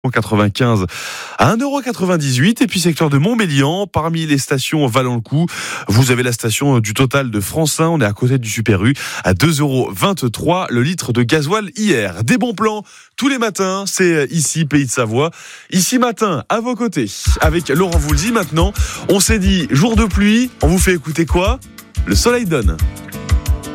95 à 1,98 €. Et puis secteur de Montmélian, parmi les stations valant le coup, vous avez la station du Total de Francin, on est à côté du Super U, à 2,23 € le litre de gasoil hier. Des bons plans tous les matins, c'est ici Pays de Savoie. Ici matin, à vos côtés, avec Laurent Voulzy. Maintenant, on s'est dit jour de pluie, on vous fait écouter quoi ? Le soleil donne.